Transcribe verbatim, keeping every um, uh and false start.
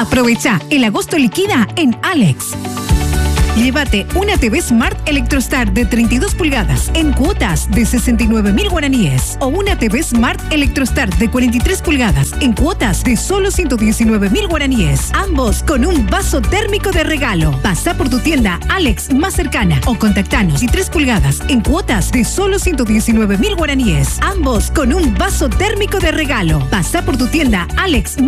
Aprovecha el agosto liquida en Alex. Llévate una T V Smart Electrostar de treinta y dos pulgadas en cuotas de sesenta y nueve mil guaraníes o una T V Smart Electrostar de cuarenta y tres pulgadas en cuotas de solo ciento diecinueve mil guaraníes. Ambos con un vaso térmico de regalo. Pasa por tu tienda Alex más cercana o contactanos y tres pulgadas en cuotas de solo ciento diecinueve mil guaraníes. Ambos con un vaso térmico de regalo. Pasa por tu tienda Alex